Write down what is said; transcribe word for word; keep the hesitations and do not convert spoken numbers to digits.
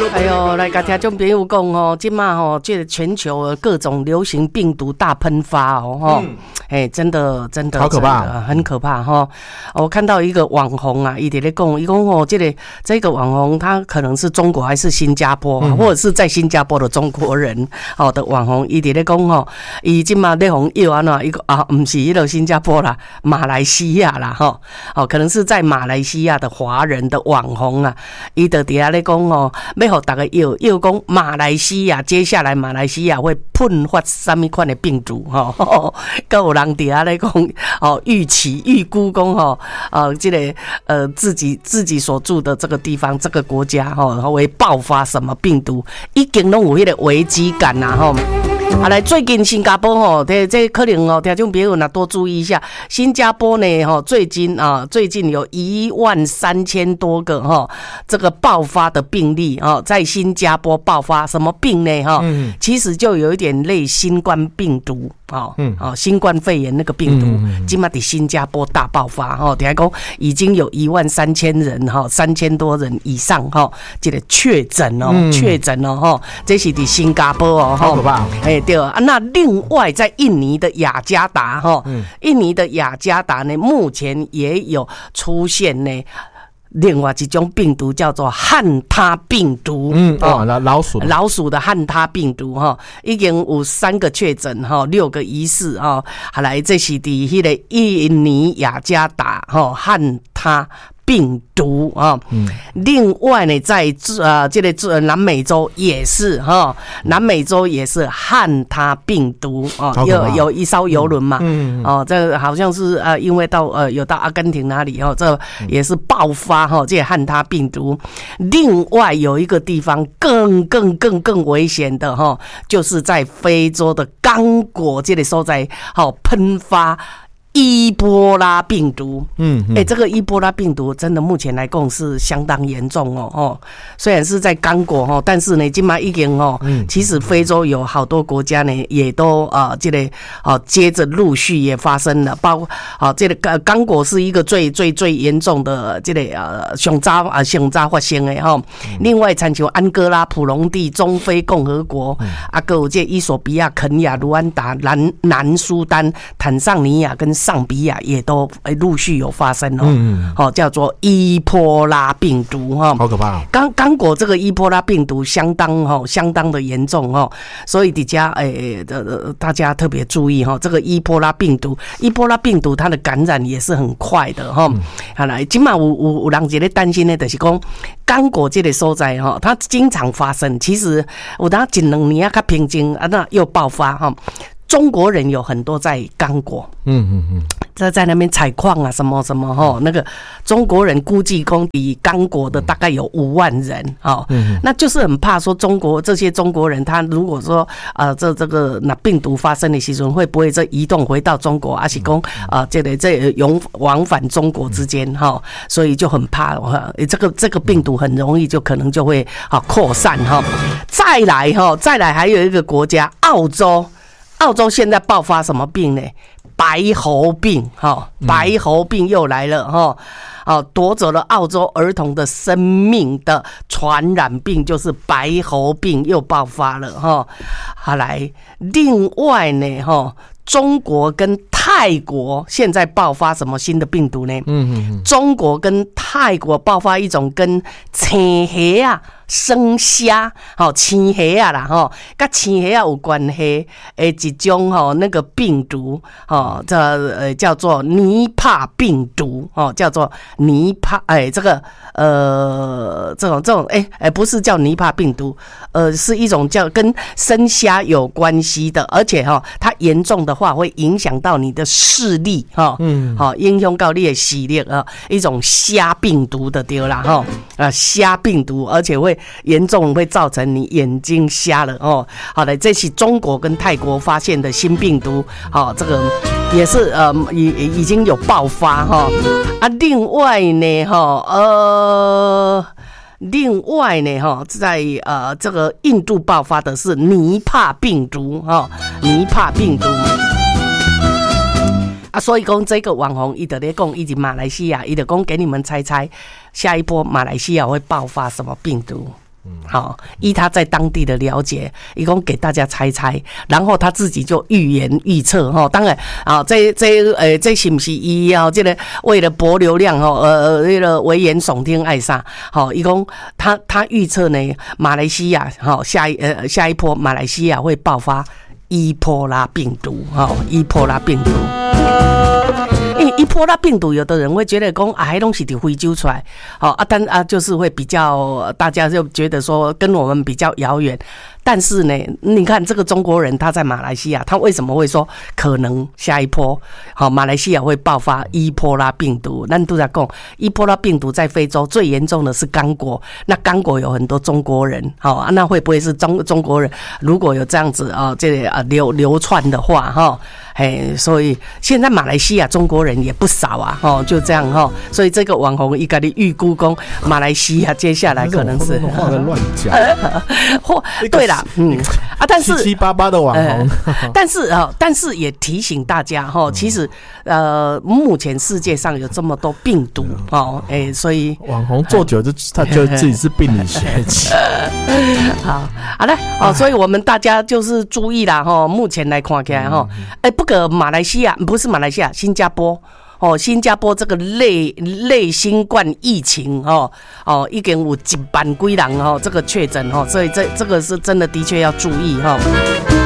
哎呦，来甲听众朋友讲吼，即马吼，这个全球各种流行病毒大喷发哦，吼、嗯，哎，真的真的， 好可怕， 很可怕哈。我看到一个网红啊，伊伫咧讲，伊讲吼，这个这个网红他可能是中国还是新加坡，嗯、或者是在新加坡的中国人哦的网红，伊伫咧讲吼，伊即马咧红药安怎，伊个啊，唔是迄个新加坡啦，马来西亚啦，吼，哦，可能是在马来西亚的华人的网红啊，伊就伫遐咧讲哦，要互大家药药讲马来西亚，接下来马来西亚会喷发什么款的病毒吼，哦，还有人伫遐咧讲哦，预期预估讲吼，呃，这个呃自己自己所住的这个地方这个国家吼，会爆发什么病毒，已经拢有迄个危机感呐吼。啊，来，最近新加坡吼，这这可能哦，听众朋友呢多注意一下，新加坡呢吼，最近啊，最近有一万三千多个哈，这个爆发的病例啊，在新加坡爆发什么病呢哈？嗯、其实就有一点类新冠病毒。哦，嗯，哦，新冠肺炎那个病毒，今嘛在新加坡大爆发哈，等下讲已经有一万三千人哈，三千多人以上哈，这个确诊哦，确诊哦哈，这是在新加坡哦， 好可怕， 哎对啊，那另外在印尼的雅加达哈，嗯、印尼的雅加达呢，目前也有出现呢。另外一种病毒叫做汉他病毒， 嗯，哦，老鼠老鼠的汉他病毒哈，已经有三个确诊哈，六个疑似哈，好来这是伫迄个印尼雅加达哈汉他病毒啊，嗯，另外呢，在呃这个南美洲也是哈，南美洲也是汉他病毒啊，有有一艘游轮嘛，嗯，哦，这好像是呃，因为到呃有到阿根廷哪里哦，这也是爆发哈，这汉他病毒。另外有一个地方更更更更危险的哈，就是在非洲的刚果这里所在，好喷发。伊波拉病毒，嗯，哎、欸，这个伊波拉病毒真的目前来讲是相当严重哦，哦，虽然是在刚果哦，但是呢，今嘛已经哦，嗯，其实非洲有好多国家呢，也都啊，这个啊，接着陆续也发生了，包括啊，这个刚果是一个最最最严重的这个呃，上早啊上早发生的哈，另外参像安哥拉、普隆地、中非共和国，嗯、啊，还有这伊索比亚、肯亚、卢安达、南南苏丹、坦桑尼亚跟上比亚也都陆续有发生哦，嗯哦，叫做伊波拉病毒哈， 好可怕、哦。 刚刚果这个伊波拉病毒相当哈，相当的严重哦，所以底下诶的大家特别注意哈，这个伊波拉病毒，伊波拉病毒它的感染也是很快的哈。好来，今嘛有有有人一个担心的，就是讲刚果这个所在哈，它经常发生，其实有当一两年啊，较平静啊，那又爆发哈。中国人有很多在刚果，嗯嗯嗯，在在那边采矿啊，什么什么哈，那个中国人估计公比刚果的大概有五万人哦，嗯，那就是很怕说中国这些中国人，他如果说呃这这个那病毒发生的时候，会不会再移动回到中国，还是讲啊这个这永往返中国之间哈，所以就很怕哈，这个这个病毒很容易就可能就会啊扩散哈。再来哈，再来还有一个国家澳洲。澳洲现在爆发什么病呢？白喉病，哈，白喉病又来了，哈，哦，夺走了澳洲儿童的生命的传染病，就是白喉病又爆发了，哈。好来，另外呢，哈，中国跟泰国现在爆发什么新的病毒呢？嗯嗯嗯，中国跟泰国爆发一种跟青虾啊。生虾，吼青虾啊啦，吼，跟青虾有关系诶一种吼那个病毒，吼这呃叫做尼帕病毒，吼叫做尼帕，哎这个呃这种这种哎哎不是叫尼帕病毒，呃是一种叫跟生虾有关系的，而且哈它严重的话会影响到你的视力，哈，嗯，好影响到你的视力啊，一种虾病毒的对啦，哈啊虾病毒，而且会。严重会造成你眼睛瞎了哦。好的，这是中国跟泰国发现的新病毒，好、哦，这个也是呃已已经有爆发哈、哦、啊。另外呢哈呃，另外呢哈在呃这个印度爆发的是尼帕病毒哈、哦，尼帕病毒。啊，所以讲这个网红伊就咧讲，以及马来西亚，伊就讲给你们猜猜，下一波马来西亚会爆发什么病毒？ 好，依他在当地的了解，一共给大家猜猜，然后他自己就预言预测哈。当然啊，这这呃，这是不是伊啊？这个为了博流量哈，呃，为了危言耸听爱啥？好，一共他他预测呢，马来西亚哈下一呃下一波马来西亚会爆发伊波拉病毒哈，伊波拉病毒。因为伊波拉病毒，有的人会觉得讲啊，迄东西伫非洲出来，好啊，但啊就是会比较，大家就觉得说跟我们比较遥远。但是呢，你看这个中国人他在马来西亚，他为什么会说可能下一波好马来西亚会爆发伊波拉病毒？咱都在讲伊波拉病毒在非洲最严重的是刚果，那刚果有很多中国人，好啊，那会不会是中中国人？如果有这样子啊，这个啊流流窜的话，哈。嘿，所以现在马来西亚中国人也不少啊，哦，就这样哈，所以这个网红一个的预估讲马来西亚接下来可能是话的乱讲， 或对啦，嗯啊，但是七七八八的网红， 呃、但是啊、哦，但是也提醒大家哈，其实呃，目前世界上有这么多病毒哦，哎、欸，所以网红做久就他觉得自己是病理学家， 好，好嘞，哦，所以我们大家就是注意啦哈，目前来看起来哈，哎、欸，不过马来西亚不是马来西亚，新加坡。哦，新加坡这个类类新冠疫情哦哦，已经有一万几人哦，这个确诊哦，所以这这个是真的的确要注意哈、哦。